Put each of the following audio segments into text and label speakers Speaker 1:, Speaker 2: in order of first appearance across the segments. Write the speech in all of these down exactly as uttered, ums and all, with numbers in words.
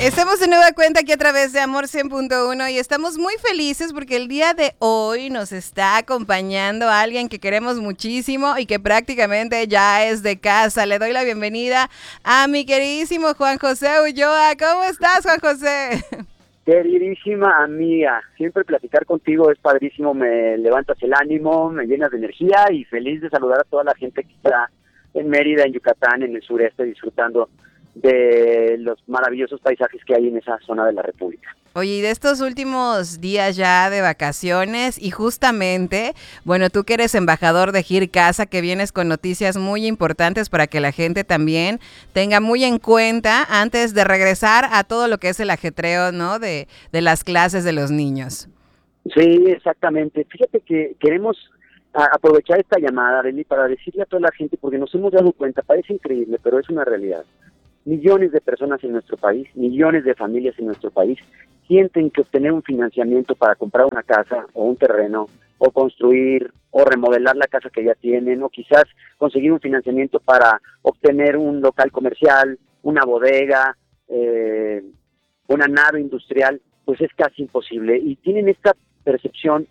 Speaker 1: Estamos de nueva cuenta aquí a través de Amor cien punto uno y estamos muy felices porque el día de hoy nos está acompañando alguien que queremos muchísimo y que prácticamente ya es de casa. Le doy la bienvenida a mi queridísimo Juan José Ulloa. ¿Cómo estás, Juan José?
Speaker 2: Queridísima amiga, siempre platicar contigo es padrísimo, me levantas el ánimo, me llenas de energía y feliz de saludar a toda la gente que está en Mérida, en Yucatán, en el sureste, disfrutando de los maravillosos paisajes que hay en esa zona de la República.
Speaker 1: Oye, y de estos últimos días ya de vacaciones y justamente, bueno, tú que eres embajador de Gir Casa, que vienes con noticias muy importantes para que la gente también tenga muy en cuenta antes de regresar a todo lo que es el ajetreo, ¿no? De, de las clases de los niños.
Speaker 2: Sí, exactamente. Fíjate que queremos a, aprovechar esta llamada, Beli, para decirle a toda la gente, porque nos hemos dado cuenta, parece increíble, pero es una realidad. Millones de personas en nuestro país, millones de familias en nuestro país sienten que obtener un financiamiento para comprar una casa o un terreno o construir o remodelar la casa que ya tienen o quizás conseguir un financiamiento para obtener un local comercial, una bodega, eh, una nave industrial, pues es casi imposible. Y tienen esta percepción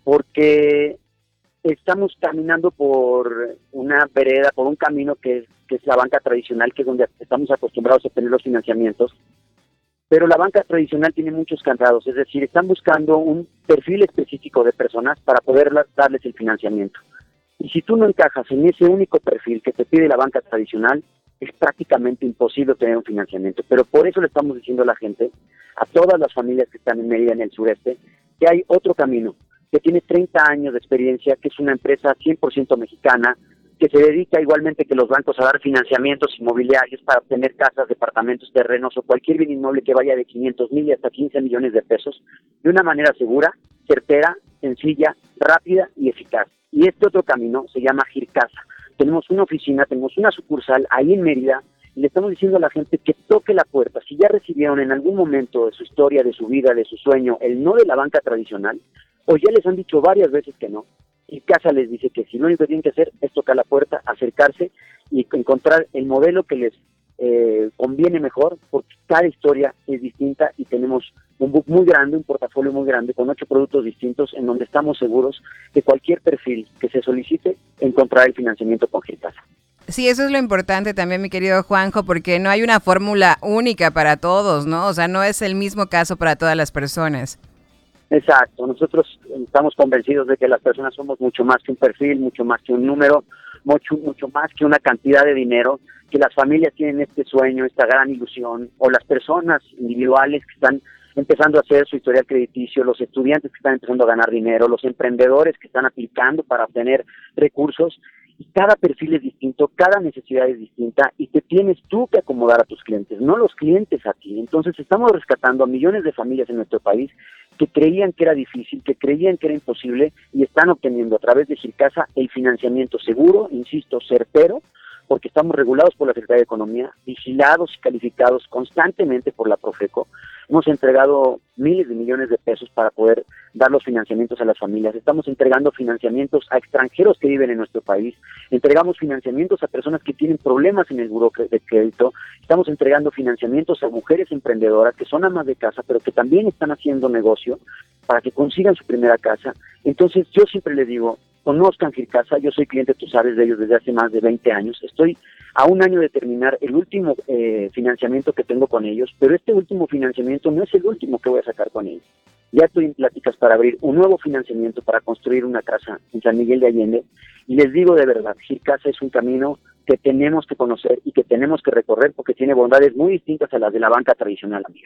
Speaker 2: porque estamos caminando por una vereda, por un camino que es, que es la banca tradicional, que es donde estamos acostumbrados a tener los financiamientos, pero la banca tradicional tiene muchos candados, es decir, están buscando un perfil específico de personas para poder darles el financiamiento. Y si tú no encajas en ese único perfil que te pide la banca tradicional, es prácticamente imposible tener un financiamiento. Pero por eso le estamos diciendo a la gente, a todas las familias que están en Mérida, en el sureste, que hay otro camino, que tiene treinta años de experiencia, que es una empresa cien por ciento mexicana, que se dedica igualmente que los bancos a dar financiamientos inmobiliarios para obtener casas, departamentos, terrenos o cualquier bien inmueble que vaya de quinientos mil y hasta quince millones de pesos, de una manera segura, certera, sencilla, rápida y eficaz. Y este otro camino se llama Gir Casa. Tenemos una oficina, tenemos una sucursal ahí en Mérida, y le estamos diciendo a la gente que toque la puerta. Si ya recibieron en algún momento de su historia, de su vida, de su sueño, el no de la banca tradicional, o ya les han dicho varias veces que no, y Casa les dice que si lo único que tienen que hacer es tocar la puerta, acercarse y encontrar el modelo que les eh, conviene mejor, porque cada historia es distinta y tenemos un book muy grande, un portafolio muy grande con ocho productos distintos en donde estamos seguros que cualquier perfil que se solicite encontrará el financiamiento con Gir Casa.
Speaker 1: Sí, eso es lo importante también, mi querido Juanjo, porque no hay una fórmula única para todos, ¿no? O sea, no es el mismo caso para todas las personas.
Speaker 2: Exacto, nosotros estamos convencidos de que las personas somos mucho más que un perfil, mucho más que un número, mucho, mucho más que una cantidad de dinero, que las familias tienen este sueño, esta gran ilusión, o las personas individuales que están empezando a hacer su historial crediticio, los estudiantes que están empezando a ganar dinero, los emprendedores que están aplicando para obtener recursos, y cada perfil es distinto, cada necesidad es distinta y te tienes tú que acomodar a tus clientes, no los clientes a ti. Entonces estamos rescatando a millones de familias en nuestro país que creían que era difícil, que creían que era imposible y están obteniendo a través de Gir Casa el financiamiento seguro, insisto, certero, porque estamos regulados por la Secretaría de Economía, vigilados y calificados constantemente por la Profeco. Hemos entregado miles de millones de pesos para poder dar los financiamientos a las familias. Estamos entregando financiamientos a extranjeros que viven en nuestro país. Entregamos financiamientos a personas que tienen problemas en el buró de crédito. Estamos entregando financiamientos a mujeres emprendedoras que son amas de casa, pero que también están haciendo negocio para que consigan su primera casa. Entonces yo siempre les digo, conozcan Gir Casa, yo soy cliente, tú sabes, de ellos desde hace más de veinte años. Estoy a un año de terminar el último eh, financiamiento que tengo con ellos, pero este último financiamiento no es el último que voy a sacar con ellos. Ya estoy en pláticas para abrir un nuevo financiamiento para construir una casa en San Miguel de Allende, y les digo de verdad, Gir Casa es un camino que tenemos que conocer y que tenemos que recorrer porque tiene bondades muy distintas a las de la banca tradicional, amiga.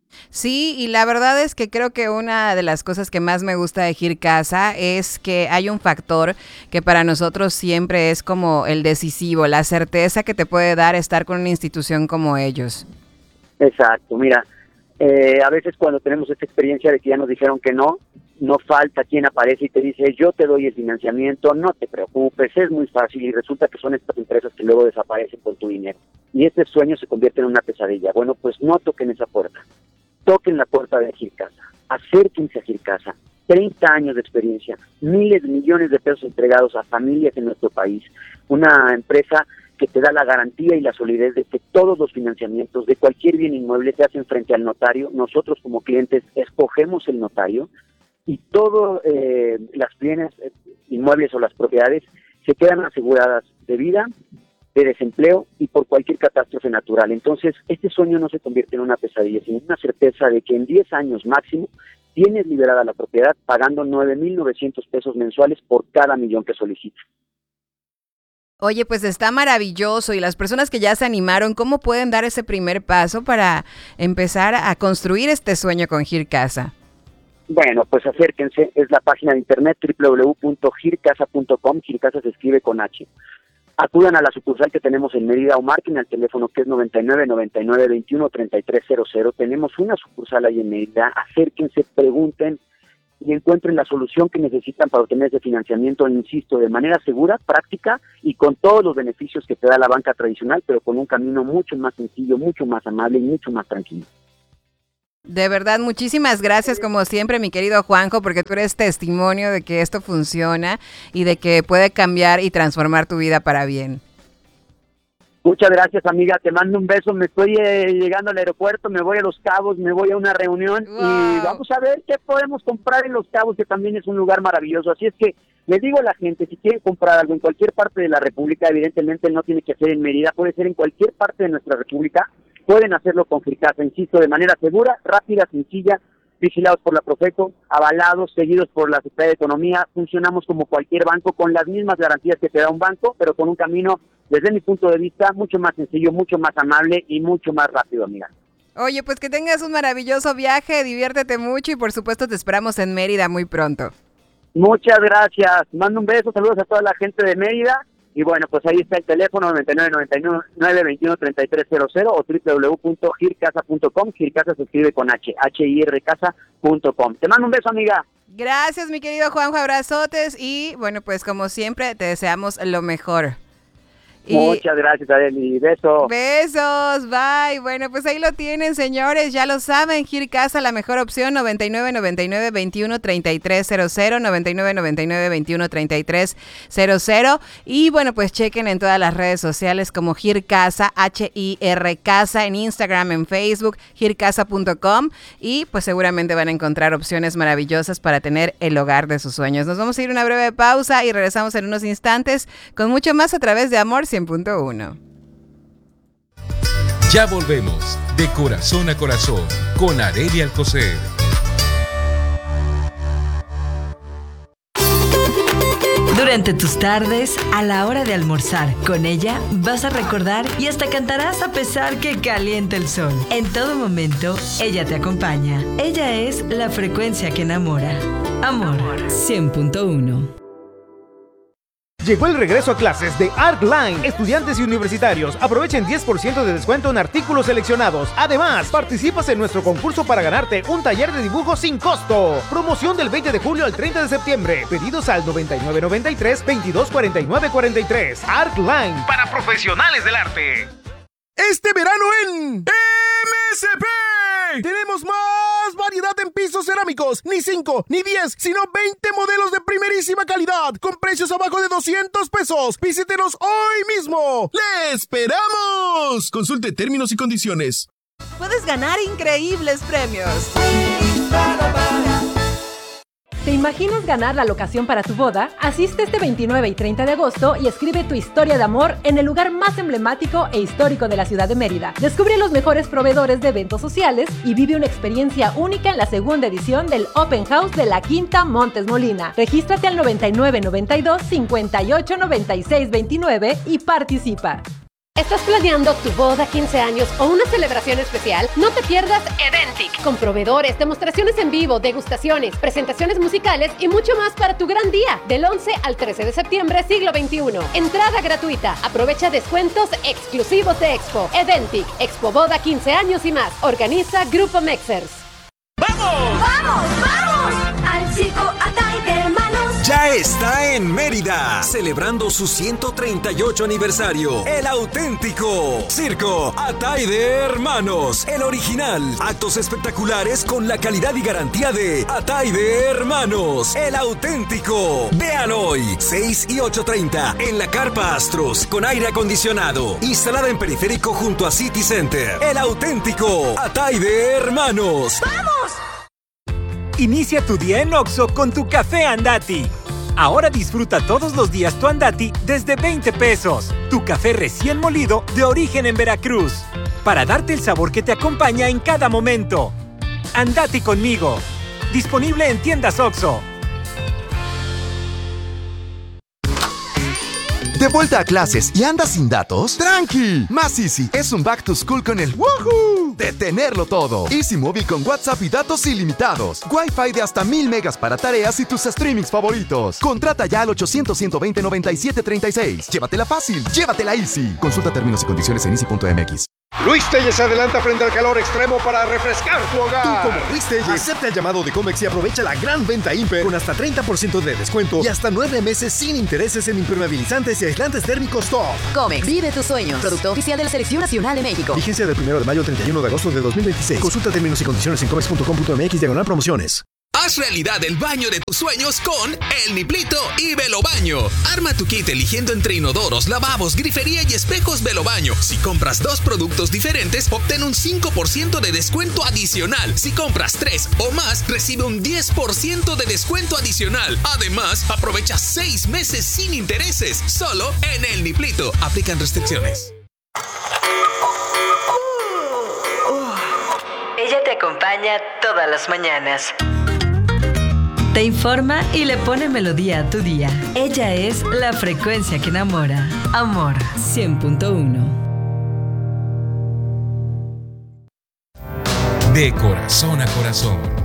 Speaker 1: Sí, y la verdad es que creo que una de las cosas que más me gusta de Gir Casa es que hay un factor que para nosotros siempre es como el decisivo, la certeza que te puede dar estar con una institución como ellos.
Speaker 2: Exacto, mira, eh, a veces cuando tenemos esta experiencia de que ya nos dijeron que no, no falta quien aparece y te dice, yo te doy el financiamiento, no te preocupes, es muy fácil, y resulta que son estas empresas que luego desaparecen con tu dinero. Y este sueño se convierte en una pesadilla. Bueno, pues no toquen esa puerta. Toquen la puerta de Gir Casa, acérquense a Gir Casa, treinta años de experiencia, miles de millones de pesos entregados a familias en nuestro país, una empresa que te da la garantía y la solidez de que todos los financiamientos de cualquier bien inmueble se hacen frente al notario. Nosotros como clientes escogemos el notario y todos eh, las bienes eh, inmuebles o las propiedades se quedan aseguradas de vida, de desempleo y por cualquier catástrofe natural. Entonces, este sueño no se convierte en una pesadilla, sino en una certeza de que en diez años máximo tienes liberada la propiedad pagando nueve mil novecientos pesos mensuales por cada millón que solicitas.
Speaker 1: Oye, pues está maravilloso. Y las personas que ya se animaron, ¿cómo pueden dar ese primer paso para empezar a construir este sueño con Gircasa?
Speaker 2: Bueno, pues acérquense, es la página de internet doble u doble u doble u punto gircasa punto com, Gircasa se escribe con H. Acudan a la sucursal que tenemos en Mérida o marquen al teléfono que es noventa y nueve, noventa y nueve, veintiuno, treinta y tres cero cero. Tenemos una sucursal ahí en Mérida, acérquense, pregunten y encuentren la solución que necesitan para obtener ese financiamiento, insisto, de manera segura, práctica y con todos los beneficios que te da la banca tradicional, pero con un camino mucho más sencillo, mucho más amable y mucho más tranquilo.
Speaker 1: De verdad, muchísimas gracias como siempre, mi querido Juanjo, porque tú eres testimonio de que esto funciona y de que puede cambiar y transformar tu vida para bien.
Speaker 2: Muchas gracias, amiga, te mando un beso, me estoy eh, llegando al aeropuerto, me voy a Los Cabos, me voy a una reunión wow. y vamos a ver qué podemos comprar en Los Cabos, que también es un lugar maravilloso. Así es que les digo a la gente, si quieren comprar algo en cualquier parte de la República, evidentemente no tiene que ser en Mérida, puede ser en cualquier parte de nuestra República, pueden hacerlo con Gircasa, insisto, de manera segura, rápida, sencilla, vigilados por la Profeco, avalados, seguidos por la Secretaría de Economía. Funcionamos como cualquier banco, con las mismas garantías que te da un banco, pero con un camino, desde mi punto de vista, mucho más sencillo, mucho más amable y mucho más rápido, amiga.
Speaker 1: Oye, pues que tengas un maravilloso viaje, diviértete mucho y por supuesto te esperamos en Mérida muy pronto.
Speaker 2: Muchas gracias, mando un beso, saludos a toda la gente de Mérida. Y bueno, pues ahí está el teléfono noventa y nueve, noventa y nueve, veintiuno, treinta y tres cero cero o doble u doble u doble u punto gircasa punto com. Gircasa se escribe con H, H I R casa punto com. Te mando un beso, amiga.
Speaker 1: Gracias, mi querido Juanjo, abrazotes y bueno, pues como siempre te deseamos lo mejor.
Speaker 2: Y muchas gracias, Adeli. Besos.
Speaker 1: Besos, bye. Bueno, pues ahí lo tienen, señores. Ya lo saben, Gircasa, la mejor opción, noventa y nueve, noventa y nueve, veintiuno, treinta y tres cero cero, noventa y nueve, noventa y nueve, veintiuno, treinta y tres cero cero. Y bueno, pues chequen en todas las redes sociales como Gircasa, H I R Casa, en Instagram, en Facebook, gircasa punto com. Y pues seguramente van a encontrar opciones maravillosas para tener el hogar de sus sueños. Nos vamos a ir a una breve pausa y regresamos en unos instantes con mucho más a través de Amor cien punto uno.
Speaker 3: Ya volvemos de corazón a corazón con Arely Alcocer.
Speaker 4: Durante tus tardes, a la hora de almorzar, con ella vas a recordar y hasta cantarás a pesar que calienta el sol. En todo momento, ella te acompaña. Ella es la frecuencia que enamora. Amor cien punto uno.
Speaker 5: Llegó el regreso a clases de ArtLine. Estudiantes y universitarios, aprovechen diez por ciento de descuento en artículos seleccionados. Además, participas en nuestro concurso para ganarte un taller de dibujo sin costo. Promoción del veinte de julio al treinta de septiembre. Pedidos al noventa y nueve, noventa y tres, veintidós, cuarenta y nueve, cuarenta y tres. ArtLine, para profesionales del arte.
Speaker 6: Este verano en M S P tenemos más variedad en pisos cerámicos, ni cinco, ni diez, sino veinte modelos de primerísima calidad, con precios abajo de doscientos pesos. Visítenos hoy mismo. ¡Le esperamos! Consulte términos y condiciones.
Speaker 7: Puedes ganar increíbles premios.
Speaker 8: ¿Te imaginas ganar la locación para tu boda? Asiste este veintinueve y treinta de agosto y escribe tu historia de amor en el lugar más emblemático e histórico de la ciudad de Mérida. Descubre los mejores proveedores de eventos sociales y vive una experiencia única en la segunda edición del Open House de la Quinta Montes Molina. Regístrate al noventa y nueve, noventa y dos, cincuenta y ocho, noventa y seis, veintinueve y participa.
Speaker 9: ¿Estás planeando tu boda, quince años o una celebración especial? No te pierdas Eventic, con proveedores, demostraciones en vivo, degustaciones, presentaciones musicales y mucho más para tu gran día. Del once al trece de septiembre, siglo veintiuno. Entrada gratuita. Aprovecha descuentos exclusivos de Expo. Eventic, Expo Boda quince años y más. Organiza Grupo Mexers.
Speaker 6: ¡Vamos!
Speaker 10: ¡Vamos, vamos! Al circo Atay de Hermanos.
Speaker 6: Ya
Speaker 10: ya está en Mérida, celebrando su ciento treinta y ocho aniversario. El auténtico Circo Ataide Hermanos, el original. Actos espectaculares con la calidad y garantía de Ataide Hermanos, el auténtico. Vean hoy, seis y ocho treinta, en la Carpa Astros, con aire acondicionado, instalada en Periférico junto a City Center. El auténtico Ataide Hermanos.
Speaker 11: ¡Vamos! Inicia tu día en Oxxo con tu café Andati. Ahora disfruta todos los días tu Andati desde veinte pesos. Tu café recién molido de origen en Veracruz. Para darte el sabor que te acompaña en cada momento. Andati conmigo. Disponible en tiendas Oxxo.
Speaker 12: ¿De vuelta a clases y andas sin datos? ¡Tranqui! Más Easy es un back to school con el ¡woohoo! De tenerlo todo. Easy Móvil con WhatsApp y datos ilimitados. Wi-Fi de hasta mil megas para tareas y tus streamings favoritos. Contrata ya al ochocientos, ciento veinte, noventa y siete treinta y seis. Llévatela fácil, llévatela Easy. Consulta términos y condiciones en easy punto m x.
Speaker 13: Luis Telles se adelanta frente al calor extremo para refrescar tu hogar.
Speaker 6: Tú como Luis Telles, acepta el llamado de Comex y aprovecha la gran venta Imper con hasta treinta por ciento de descuento y hasta nueve meses sin intereses en impermeabilizantes y aislantes térmicos top.
Speaker 14: Comex, vive tus sueños. Producto oficial de la Selección Nacional de México.
Speaker 6: Vigencia del primero de mayo al treinta y uno de agosto de dos mil veintiséis. Consulta términos y condiciones en comex punto com punto m x diagonal promociones.
Speaker 15: Haz realidad el baño de tus sueños con El Niplito y Velobaño. Arma tu kit eligiendo entre inodoros, lavabos, grifería y espejos Velobaño. Si compras dos productos diferentes, obtén un cinco por ciento de descuento adicional. Si compras tres o más, recibe un diez por ciento de descuento adicional. Además, aprovecha seis meses sin intereses. Solo en El Niplito. Aplican restricciones.
Speaker 4: Ella te acompaña todas las mañanas. Te informa y le pone melodía a tu día. Ella es la frecuencia que enamora. Amor cien punto uno.
Speaker 3: De corazón a corazón.